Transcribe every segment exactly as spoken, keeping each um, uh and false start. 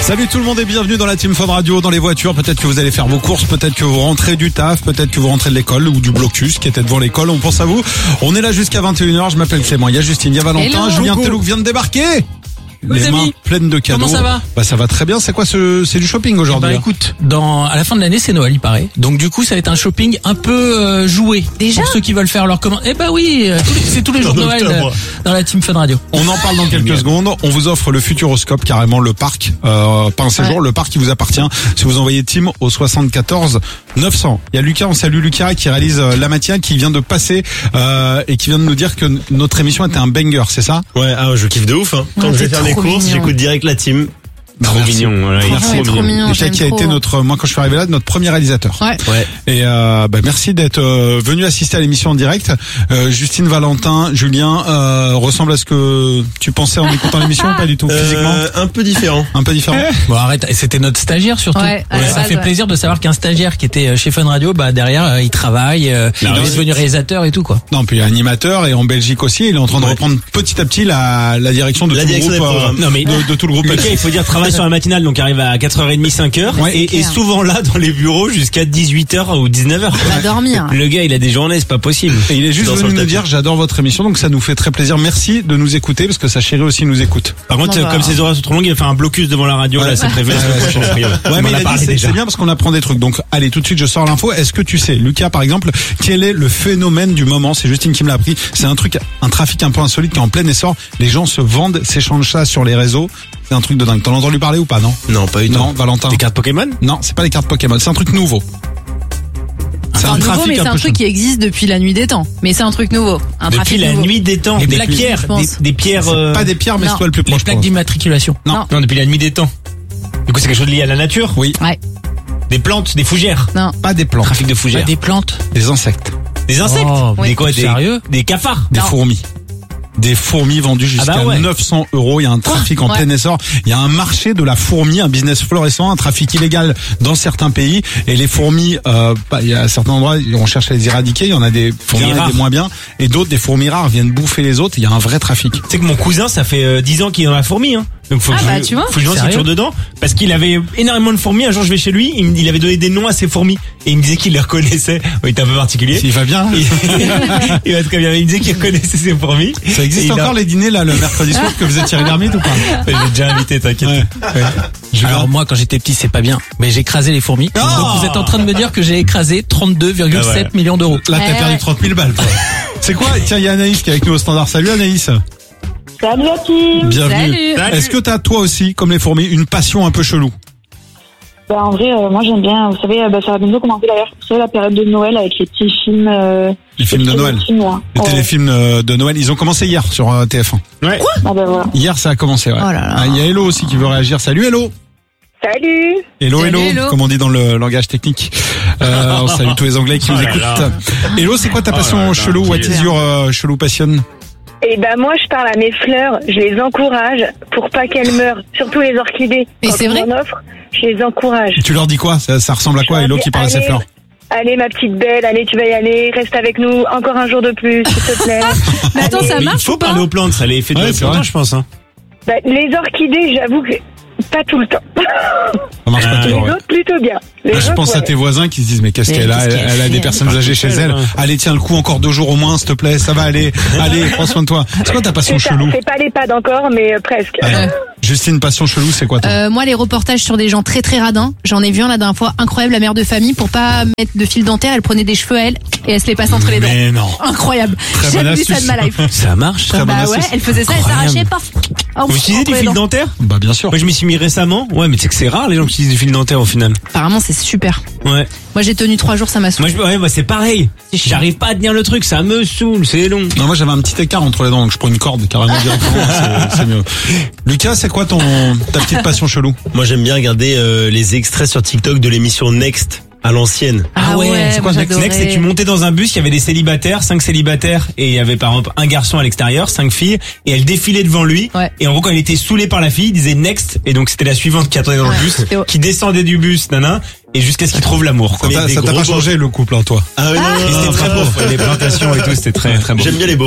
Salut tout le monde et bienvenue dans la Team Fun Radio, dans les voitures. Peut-être que vous allez faire vos courses, peut-être que vous rentrez du taf, peut-être que vous rentrez de l'école ou du blocus qui était devant l'école. On pense à vous. On est là jusqu'à vingt et une heures. Je m'appelle Clément. Il y a Justine, il y a Valentin. Hello. Julien Telouk vient de débarquer. Vos Les amis. mains pleines de cadeaux. Comment ça va? Bah ça va très bien. C'est quoi ce c'est du shopping aujourd'hui? Bah écoute, dans à la fin de l'année c'est Noël il paraît. Donc du coup ça va être un shopping un peu euh, joué. Déjà pour ceux qui veulent faire leur commande. Eh bah oui, euh, tous les- c'est tous les jours de Noël euh, dans la Team Fun Radio. On en parle dans quelques secondes. On vous offre le Futuroscope, carrément le parc, euh, pas un séjour, Ouais. le parc qui vous appartient. Si vous envoyez Team au soixante-quatorze neuf cents. Il y a Lucas, on salue Lucas qui réalise euh, la matinale, qui vient de passer euh, et qui vient de nous dire que notre émission était un banger, c'est ça? Ouais, ah, je kiffe de ouf. Hein. Quand Ouais, je vais c'est faire mes trop courses, mignon. j'écoute direct la team. Trop mignon, voilà, il est Franchement, il est trop mignon, Lucas j'aime qui a trop. été notre, moi quand je suis arrivé là, notre premier réalisateur. Ouais. Ouais. Et euh, bah, merci d'être euh, venu assister à l'émission en direct. Euh, Justine, Valentin, Julien, euh, ressemble à ce que tu pensais en écoutant l'émission ou pas du tout physiquement? Euh, un peu différent. Un peu différent. Bon arrête, et c'était notre stagiaire surtout. Ouais, à la ça base, fait ouais. plaisir de savoir qu'un stagiaire qui était chez Fun Radio, bah derrière euh, il travaille, euh, il oui. est devenu réalisateur et tout quoi. Non, puis il est animateur et en Belgique aussi, il est en train de Ouais. reprendre petit à petit la, la direction de La tout direction le des groupe, programmes. euh, Non, mais- de, de tout le groupe. Le gars, il faut dire, travaille sur la matinale, donc arrive à quatre heures trente, cinq heures, Ouais. et, et Clair. souvent là dans les bureaux jusqu'à dix-huit heures ou dix-neuf heures. On va dormir. Le gars, il a des journées, c'est pas possible. Et il est juste Dans venu son nous tapis. dire j'adore votre émission, donc ça nous fait très plaisir. Merci de nous écouter parce que sa chérie aussi nous écoute. Par contre, Bon, bah. comme ses horaires sont trop longues, il va faire un blocus devant la radio, Ouais. là, c'est prévu. la semaine prochaine, a priori. Ouais, On mais en il a a dit parlé c'est déjà. c'est bien parce qu'on apprend des trucs. Donc allez, tout de suite je sors l'info. Est-ce que tu sais, Lucas par exemple, quel est le phénomène du moment? C'est Justine qui me l'a appris. C'est un truc, un trafic un peu insolite qui est en plein essor. Les gens se vendent, s'échangent ça sur les réseaux. C'est un truc de dingue. T'en as entendu parler ou pas? Non. Non, pas du tout. Non, Valentin. Des cartes Pokémon? Non, c'est pas les cartes Pokémon. C'est un truc nouveau. C'est Enfin, nouveau, mais c'est un peu truc qui existe depuis la nuit des temps. Mais c'est un truc nouveau. Un Depuis trafic la nouveau. nuit des temps. Des Des plaques, pierres, je pense. des, des pierres, chaud. euh, Pas des pierres, mais non. c'est toi le plus Les proche. plaques je pense. d'immatriculation. Non. non, depuis la nuit des temps. Du coup, c'est quelque chose lié à la nature? Oui. Ouais. Des plantes, des fougères. Non. Pas des plantes. Trafic de Pas fougères. des plantes. Des insectes. Des insectes? Oh, Des quoi? Des, sérieux? des cafards? Des Non. fourmis. Des fourmis vendues jusqu'à Ah bah ouais. neuf cents euros. Il y a un trafic en Ouais. plein essor. Il y a un marché de la fourmi, un business florissant, un trafic illégal dans certains pays. Et les fourmis, euh, bah, il y a certains endroits, on cherche à les éradiquer. Il y en a des Fourmis bien et rares. des moins bien. Et d'autres, des fourmis rares viennent bouffer les autres. Il y a un vrai trafic. Tu sais que mon cousin, ça fait euh, dix ans qu'il est dans la fourmi, hein. Donc faut Ah que bah, je, tu vois. faut que je lance Sérieux toujours dedans parce qu'il avait énormément de fourmis. Un jour, je vais chez lui, il, me- il avait donné des noms à ses fourmis et il me disait qu'il les reconnaissait. Oh, il était un peu particulier. Il va bien. Il, il va très bien. Il me disait qu'il reconnaissait ses fourmis. Ça Et existe il a- encore les dîners là le mercredi soir que vous êtes Thierry Lhermitte ou pas? J'ai déjà invité, t'inquiète. Ouais. Julien. Alors moi quand j'étais petit c'est pas bien, mais j'ai écrasé les fourmis. Oh Donc vous êtes en train de me dire que j'ai écrasé trente-deux virgule sept Ah ouais. millions d'euros. Là t'as Eh perdu ouais. trente mille balles. toi. C'est quoi? Tiens, il y a Anaïs qui est avec nous au standard. Salut Anaïs. Salut la team. Bienvenue. Salut. Est-ce que t'as toi aussi, comme les fourmis, une passion un peu chelou? Bah, en vrai, euh, moi j'aime bien, vous savez, euh, bah, ça va bientôt commencer d'ailleurs, vous savez, la période de Noël avec les petits films. Euh, Les films de les Noël. films, là. Les Ouais. téléfilms euh, de Noël, ils ont commencé hier sur euh, T F un. Ouais. Ah bah voilà. Hier, ça a commencé, ouais. Oh là là. Ah, il y a Hello aussi qui veut réagir. Salut Hello. Salut. Hello, Salut, hello, hello. comme on dit dans le langage technique. Euh, on salue tous les Anglais qui Oh nous là écoutent. là. Hello, c'est quoi ta Oh passion là là, chelou? What quel- is your euh, chelou passion? Et ben moi je parle à mes fleurs, je les encourage pour pas qu'elles meurent, surtout les orchidées. Mais Quand c'est on vrai m'en offre, je les encourage. Tu leur dis quoi? Ça, ça ressemble à quoi, Hello, qui parle à ses Allez. fleurs? Allez ma petite belle, allez tu vas y aller, reste avec nous encore un jour de plus, s'il te plaît. Mais attends, ça Mais il marche faut ou pas? parler aux plantes, ça les fait de Ouais, la c'est plantes, vrai. je pense. Hein. Bah, les orchidées, j'avoue que pas tout le temps. Ça marche pas Ah, toujours, Les ouais. autres plutôt bien. Les Ah, je autres, pense à ouais. tes voisins qui se disent mais qu'est-ce Mais qu'elle a? qu'est-ce Elle, qu'elle elle a fait des personnes Pas âgées tout chez seul, elle. ouais. Allez, tiens le coup encore deux jours au moins, s'il te plaît. Ça va aller. Allez, prends soin de toi. C'est quoi ta passion C'est ça, chelou? c'est pas les pads encore, mais euh, presque. Allez. Justine, passion chelou, c'est quoi toi? Euh, moi, les reportages sur des gens très très radins, j'en ai vu un la dernière fois, incroyable, la mère de famille, pour pas mettre de fil dentaire, elle prenait des cheveux à elle et elle se les passe entre les dents. Mais non. Incroyable. Très J'ai bonne vu ça de astuce. ma life. Ça marche, ça. Très bonne Bah ouais, astuce. elle faisait ça, elle Incroyable. s'arrachait, paf. Ah, Vous utilisez entre du les fil dents. dentaire? Bah bien sûr. Moi, je m'y suis mis récemment. Ouais, mais tu sais que c'est rare les gens qui utilisent du fil dentaire au final. Apparemment, c'est super. Ouais. Moi, j'ai tenu trois jours, ça m'a saoulé. Moi, je, ouais, moi, c'est pareil. C'est chiant. J'arrive pas à tenir le truc, ça me saoule, c'est long. Non, moi j'avais un petit écart entre les dents, donc je prends une corde carrément directement, c'est- c'est mieux. Lucas, c'est quoi ton ta petite passion chelou? Moi, j'aime bien regarder euh, les extraits sur TikTok de l'émission Next à l'ancienne. Ah ouais, c'est quoi, moi, Next? j'adorais. Next, c'est que tu montais dans un bus, il y avait des célibataires, cinq célibataires, et il y avait par exemple un garçon à l'extérieur, cinq filles, et elle défilait devant lui. Ouais. Et en gros, quand elle était saoulée par la fille, il disait Next, et donc c'était la suivante qui attendait dans Ouais, le bus, c'était- qui descendait du bus, nana, et jusqu'à ce qu'il trouve l'amour. quoi. Ça t'a- des ça t'a gros pas beaufs. changé le couple en toi? Ah oui, non, Et non, c'était non, très non, beau, ouais, les plantations et tout, c'était très très beau. J'aime bien les beaufs.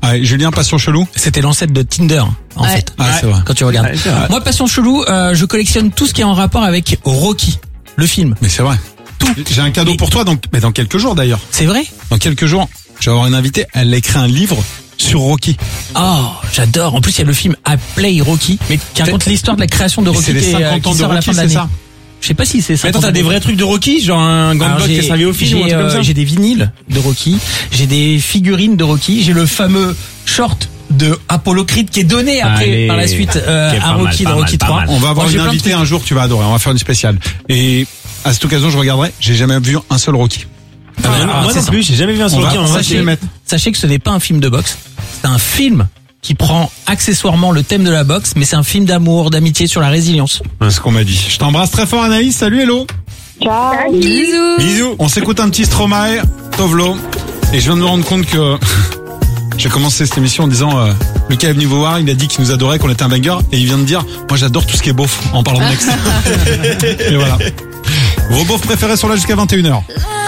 Ouais, Julien, Passion Chelou. C'était l'ancêtre de Tinder, en Ouais. fait. Ah, c'est vrai. Quand tu regardes. Ouais, c'est vrai. Moi, Passion Chelou, euh, je collectionne tout ce qui est en rapport avec Rocky, le film. Mais c'est vrai. Tout. J'ai un cadeau Mais- pour toi, donc, mais dans quelques jours d'ailleurs. C'est vrai? Dans quelques jours, je vais avoir une invitée. Elle a écrit un livre sur Rocky. Oh, j'adore. En plus, il y a le film I Play Rocky, mais qui raconte l'histoire de la création de Et Rocky c'est les qui, est, euh, cinquante qui ans de sort à la Rocky, fin de c'est l'année. ça? Je sais pas si c'est Mais ça. attends, t'as des vrais trucs de Rocky, genre un Alors, gangbang qui a j'ai- servi au film ou un j'ai, truc comme euh, ça? j'ai des vinyles de Rocky, j'ai des figurines de Rocky, j'ai le fameux short de Apollo Creed qui est donné après Allez. par la suite euh, Ok, à pas mal, Rocky pas de mal, Rocky pas trois. mal. On va avoir Moi, j'ai une plein de invitée trucs. un jour, tu vas adorer. On va faire une spéciale. Et à cette occasion, je regarderai. J'ai jamais vu un seul Rocky. Ah, mais Ah, moi c'est non ça. plus, j'ai jamais vu un On va- Rocky en on va vrai. s'y mettre. Sachez que ce n'est pas un film de boxe, c'est un film qui prend accessoirement le thème de la boxe, mais c'est un film d'amour, d'amitié sur la résilience. C'est ce qu'on m'a dit. Je t'embrasse très fort, Anaïs. Salut, hello. Ciao. Bisous. Bisous. On s'écoute un petit Stromae, Tovlo. Et je viens de me rendre compte que j'ai commencé cette émission en disant euh, Lucas est venu vous voir, il a dit qu'il nous adorait, qu'on était un banger. Et il vient de dire, moi j'adore tout ce qui est beauf en parlant de Next. Et voilà. Vos beaufs préférés sont là jusqu'à vingt et une heures.